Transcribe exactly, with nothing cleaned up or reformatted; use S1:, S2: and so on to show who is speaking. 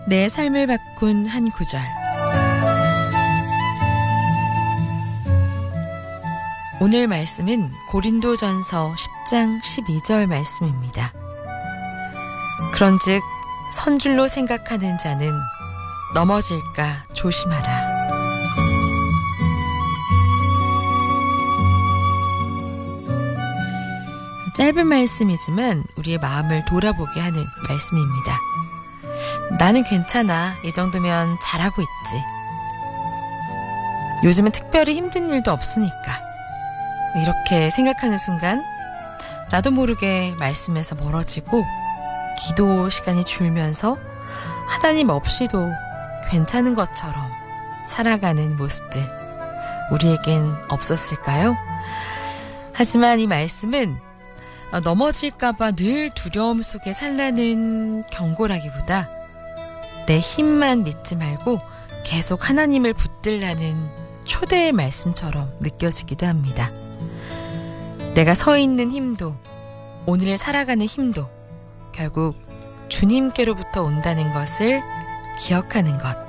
S1: 내 삶을 바꾼 한 구절. 오늘 말씀은 고린도전서 십 장 십이 절 말씀입니다. 그런즉 선줄로 생각하는 자는 넘어질까 조심하라. 짧은 말씀이지만 우리의 마음을 돌아보게 하는 말씀입니다. 나는 괜찮아. 이 정도면 잘하고 있지. 요즘은 특별히 힘든 일도 없으니까. 이렇게 생각하는 순간 나도 모르게 말씀에서 멀어지고 기도 시간이 줄면서 하나님 없이도 괜찮은 것처럼 살아가는 모습들 우리에겐 없었을까요? 하지만 이 말씀은 넘어질까봐 늘 두려움 속에 살라는 경고라기보다 내 힘만 믿지 말고 계속 하나님을 붙들라는 초대의 말씀처럼 느껴지기도 합니다. 내가 서 있는 힘도 오늘 살아가는 힘도 결국 주님께로부터 온다는 것을 기억하는 것.